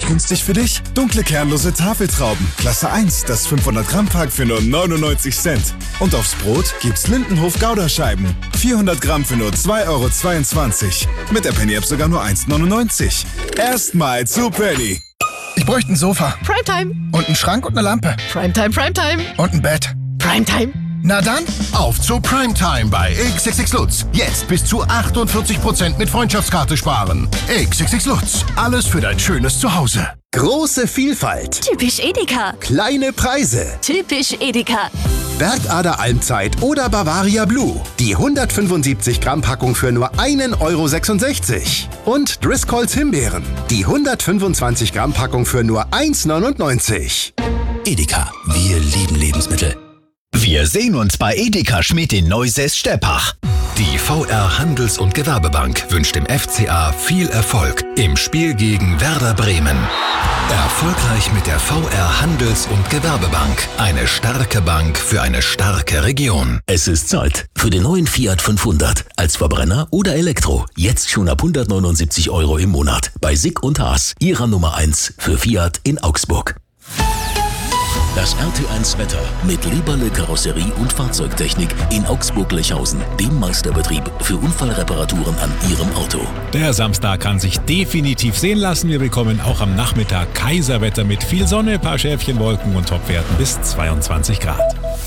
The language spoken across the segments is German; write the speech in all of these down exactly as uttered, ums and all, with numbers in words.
günstig für dich? Dunkle kernlose Tafeltrauben, Klasse eins, das fünfhundert Gramm Pack für nur neunundneunzig Cent. Und aufs Brot gibt's Lindenhof Gouda-Scheiben, vierhundert Gramm für nur zwei Euro zweiundzwanzig. Mit der Penny-App sogar nur eins neunundneunzig. Erstmal zu Penny. Ich bräuchte ein Sofa. Primetime. Und einen Schrank und eine Lampe. Primetime, Primetime. Und ein Bett. Primetime. Na dann, auf zu Primetime bei X X X Lutz. Jetzt bis zu achtundvierzig Prozent mit Freundschaftskarte sparen. X X X Lutz. Alles für dein schönes Zuhause. Große Vielfalt. Typisch Edeka. Kleine Preise. Typisch Edeka. Bergader Almzeit oder Bavaria Blue. Die hundertfünfundsiebzig Gramm Packung für nur einen Euro sechsundsechzig. Und Driscolls Himbeeren. Die hundertfünfundzwanzig Gramm Packung für nur eins neunundneunzig. Edeka, wir lieben Lebensmittel. Wir sehen uns bei Edeka Schmidt in Neusäß-Steppach. Die V R Handels- und Gewerbebank wünscht dem F C A viel Erfolg im Spiel gegen Werder Bremen. Erfolgreich mit der V R Handels- und Gewerbebank. Eine starke Bank für eine starke Region. Es ist Zeit für den neuen Fiat fünfhundert. Als Verbrenner oder Elektro. Jetzt schon ab hundertneunundsiebzig Euro im Monat. Bei Sick und Haas, Ihrer Nummer eins für Fiat in Augsburg. Das R T eins Wetter mit Lieberle Karosserie und Fahrzeugtechnik in Augsburg-Lechhausen, dem Meisterbetrieb für Unfallreparaturen an Ihrem Auto. Der Samstag kann sich definitiv sehen lassen. Wir bekommen auch am Nachmittag Kaiserwetter mit viel Sonne, paar Schäfchenwolken und Topwerten bis zweiundzwanzig Grad.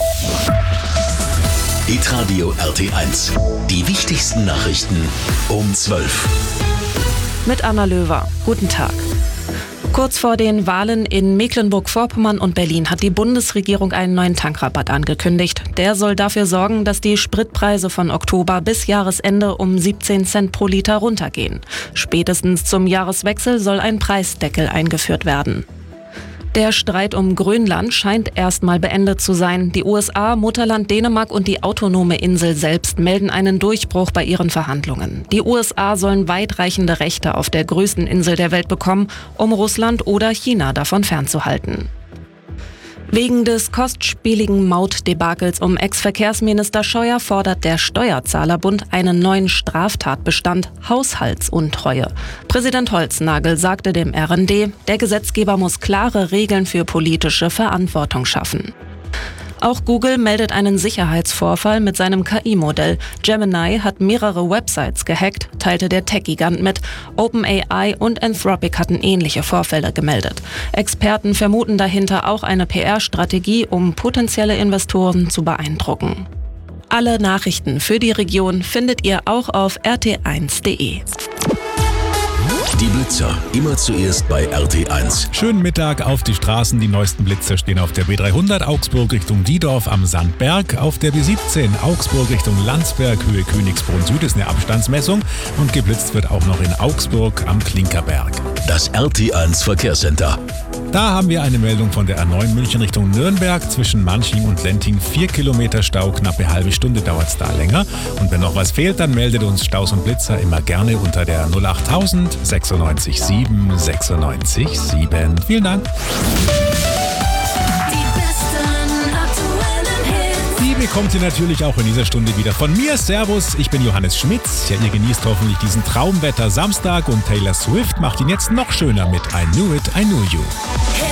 Hitradio R T eins. Die wichtigsten Nachrichten um zwölf. Mit Anna Löwer. Guten Tag. Kurz vor den Wahlen in Mecklenburg-Vorpommern und Berlin hat die Bundesregierung einen neuen Tankrabatt angekündigt. Der soll dafür sorgen, dass die Spritpreise von Oktober bis Jahresende um siebzehn Cent pro Liter runtergehen. Spätestens zum Jahreswechsel soll ein Preisdeckel eingeführt werden. Der Streit um Grönland scheint erstmal beendet zu sein. Die U S A, Mutterland Dänemark und die autonome Insel selbst melden einen Durchbruch bei ihren Verhandlungen. Die U S A sollen weitreichende Rechte auf der größten Insel der Welt bekommen, um Russland oder China davon fernzuhalten. Wegen des kostspieligen Mautdebakels um Ex-Verkehrsminister Scheuer fordert der Steuerzahlerbund einen neuen Straftatbestand Haushaltsuntreue. Präsident Holznagel sagte dem R N D, der Gesetzgeber muss klare Regeln für politische Verantwortung schaffen. Auch Google meldet einen Sicherheitsvorfall mit seinem K I-Modell. Gemini hat mehrere Websites gehackt, teilte der Tech-Gigant mit. OpenAI und Anthropic hatten ähnliche Vorfälle gemeldet. Experten vermuten dahinter auch eine P R-Strategie, um potenzielle Investoren zu beeindrucken. Alle Nachrichten für die Region findet ihr auch auf r t eins punkt d e. Die Blitzer, immer zuerst bei R T eins. Schönen Mittag auf die Straßen. Die neuesten Blitzer stehen auf der B dreihundert Augsburg Richtung Diedorf am Sandberg. Auf der B siebzehn Augsburg Richtung Landsberg, Höhe Königsbrunn Süd ist eine Abstandsmessung. Und geblitzt wird auch noch in Augsburg am Klinkerberg. Das R T eins Verkehrscenter. Da haben wir eine Meldung von der A neun München Richtung Nürnberg. Zwischen Manching und Lenting vier Kilometer Stau, knappe halbe Stunde dauert es da länger. Und wenn noch was fehlt, dann meldet uns Staus und Blitzer immer gerne unter der null achttausend sechsundneunzig sieben sechsundneunzig sieben. Vielen Dank. Die bekommt ihr natürlich auch in dieser Stunde wieder von mir. Servus, ich bin Johannes Schmitz. Ja, ihr genießt hoffentlich diesen Traumwetter Samstag und Taylor Swift macht ihn jetzt noch schöner mit I Knew It, I Knew You.